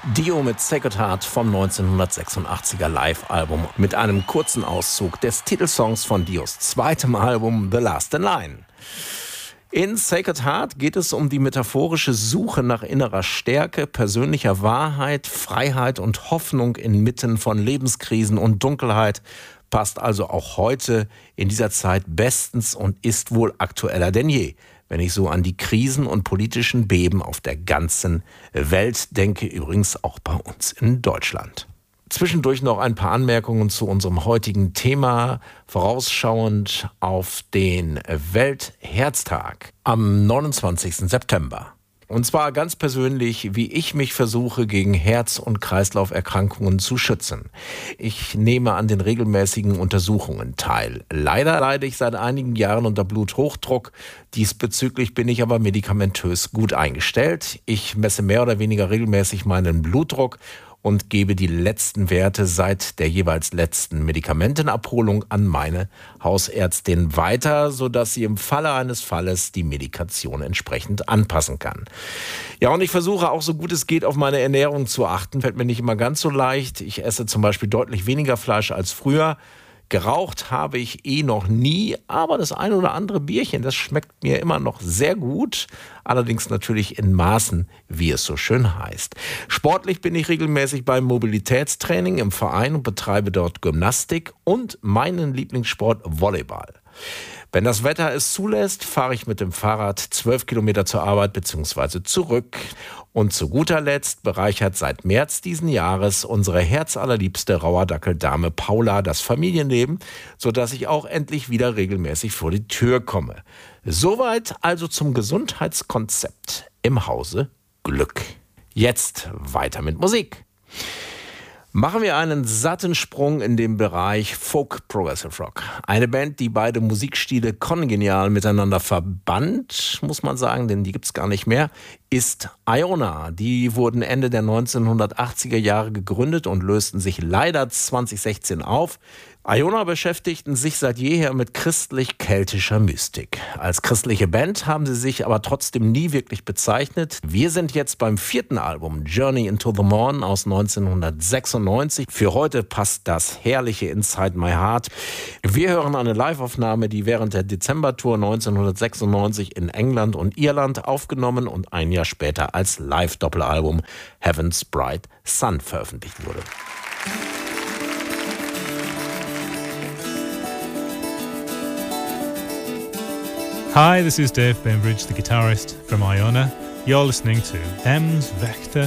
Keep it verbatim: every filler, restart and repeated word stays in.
Dio mit Sacred Heart vom neunzehnhundertsechsundachtziger Live-Album mit einem kurzen Auszug des Titelsongs von Dios zweitem Album The Last in Line. In Sacred Heart geht es um die metaphorische Suche nach innerer Stärke, persönlicher Wahrheit, Freiheit und Hoffnung inmitten von Lebenskrisen und Dunkelheit. Passt also auch heute in dieser Zeit bestens und ist wohl aktueller denn je, wenn ich so an die Krisen und politischen Beben auf der ganzen Welt denke, übrigens auch bei uns in Deutschland. Zwischendurch noch ein paar Anmerkungen zu unserem heutigen Thema, vorausschauend auf den Weltherztag am neunundzwanzigsten September. Und zwar ganz persönlich, wie ich mich versuche, gegen Herz- und Kreislauferkrankungen zu schützen. Ich nehme an den regelmäßigen Untersuchungen teil. Leider leide ich seit einigen Jahren unter Bluthochdruck. Diesbezüglich bin ich aber medikamentös gut eingestellt. Ich messe mehr oder weniger regelmäßig meinen Blutdruck und gebe die letzten Werte seit der jeweils letzten Medikamentenabholung an meine Hausärztin weiter, sodass sie im Falle eines Falles die Medikation entsprechend anpassen kann. Ja, und ich versuche auch so gut es geht auf meine Ernährung zu achten. Fällt mir nicht immer ganz so leicht. Ich esse zum Beispiel deutlich weniger Fleisch als früher. Geraucht habe ich eh noch nie, aber das ein oder andere Bierchen, das schmeckt mir immer noch sehr gut. Allerdings natürlich in Maßen, wie es so schön heißt. Sportlich bin ich regelmäßig beim Mobilitätstraining im Verein und betreibe dort Gymnastik und meinen Lieblingssport Volleyball. Wenn das Wetter es zulässt, fahre ich mit dem Fahrrad zwölf Kilometer zur Arbeit bzw. zurück. Und zu guter Letzt bereichert seit März diesen Jahres unsere herzallerliebste Rauerdackeldame Paula das Familienleben, sodass ich auch endlich wieder regelmäßig vor die Tür komme. Soweit also zum Gesundheitskonzept im Hause Glück. Jetzt weiter mit Musik. Machen wir einen satten Sprung in den Bereich Folk Progressive Rock. Eine Band, die beide Musikstile kongenial miteinander verband, muss man sagen, denn die gibt's gar nicht mehr, ist Iona. Die wurden Ende der neunzehnhundertachtziger Jahre gegründet und lösten sich leider zwanzig sechzehn auf. Iona beschäftigten sich seit jeher mit christlich-keltischer Mystik. Als christliche Band haben sie sich aber trotzdem nie wirklich bezeichnet. Wir sind jetzt beim vierten Album Journey into the Morn aus neunzehnhundertsechsundneunzig. Für heute passt das herrliche Inside My Heart. Wir hören eine Liveaufnahme, die während der Dezembertour neunzehnhundertsechsundneunzig in England und Irland aufgenommen und ein Jahr später als Live-Doppelalbum Heaven's Bright Sun veröffentlicht wurde. Hi, this is Dave Bainbridge, the guitarist from Iona. You're listening to Thames Vector